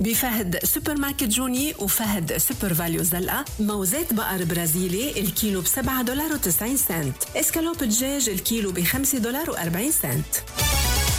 بفهد سوبر ماركت جوني وفهد سوبر فاليو زلقة. موزات بقر برازيلي الكيلو $7.90. اسكالوب دجاج الكيلو $5.40.